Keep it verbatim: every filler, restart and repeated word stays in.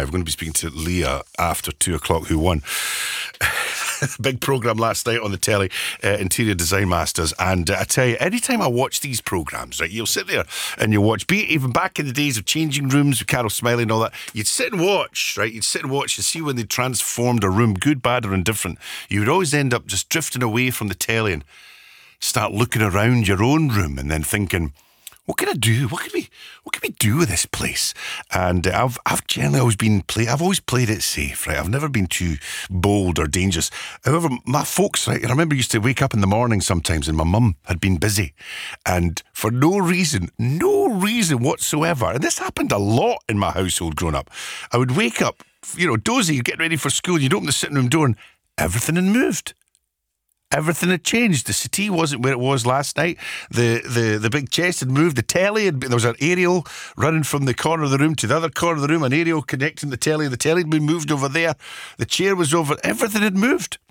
We're going to be speaking to Leah after two o'clock, who won. Big programme last night on the telly, uh, Interior Design Masters. And uh, I tell you, anytime I watch these programmes, right, you'll sit there and you'll watch, be it even back in the days of Changing Rooms with Carol Smiley and all that, you'd sit and watch, right, you'd sit and watch and see when they transformed a room, good, bad or indifferent. You would always end up just drifting away from the telly and start looking around your own room and then thinking, what can I do? What can we? What can we do with this place? And uh, I've I've generally always been play. I've always played it safe, right? I've never been too bold or dangerous. However, my folks, right? I remember used to wake up in the morning sometimes, and my mum had been busy, and for no reason, no reason whatsoever. And this happened a lot in my household growing up. I would wake up, you know, dozy, getting ready for school. You'd open the sitting room door, and everything had moved. Everything had changed. The settee wasn't where it was last night. The the the big chest had moved. The telly, had, there was an aerial running from the corner of the room to the other corner of the room, an aerial connecting the telly. The telly had been moved over there. The chair was over. Everything had moved.